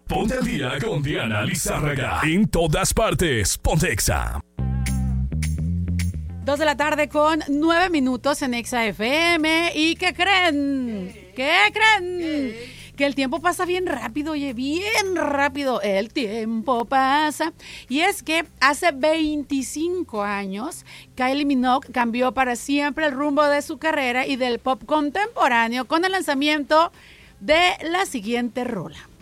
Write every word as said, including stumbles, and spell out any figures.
Ponte al día con Diana Lizárraga. En todas partes, Ponte Exa. Dos de la tarde con nueve minutos en Exa F M. ¿Y qué creen? ¿Qué creen? Que el tiempo pasa bien rápido, oye, bien rápido. El tiempo pasa. Y es que hace veinticinco años, Kylie Minogue cambió para siempre el rumbo de su carrera y del pop contemporáneo con el lanzamiento de la siguiente rola.